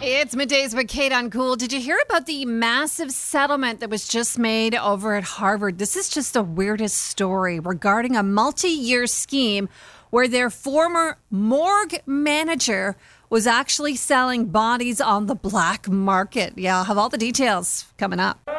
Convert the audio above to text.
It's middays with Kate on Cool. Did you hear about the massive settlement that was just made over at Harvard? This is just the weirdest story regarding a multi-year scheme where their former morgue manager was actually selling bodies on the black market. Yeah, I'll have all the details coming up.